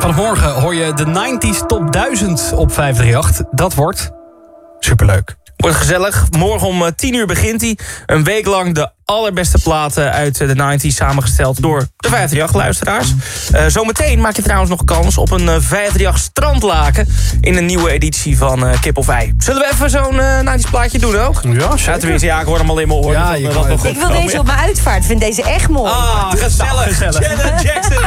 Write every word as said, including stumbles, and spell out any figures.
Vanaf morgen hoor je de nineties Top duizend op vijf drie acht. Dat wordt superleuk. Wordt gezellig. Morgen om tien uur begint hij. Een week lang de allerbeste platen uit de nineties samengesteld door de vijf drie acht-luisteraars. Uh, zometeen maak je trouwens nog kans op een uh, vijf drie acht strandlaken in een nieuwe editie van uh, Kip of Ei. Zullen we even zo'n uh, nineties plaatje doen ook? Ja, zeker. Ja, tenminste, ja, ik hoor hem al in mijn oor. Ja, dus je dat, kan dat het. nog Ik wil deze op mijn uitvaart. Ik vind deze echt mooi. Ah, gezellig. gezellig. Janet Jackson.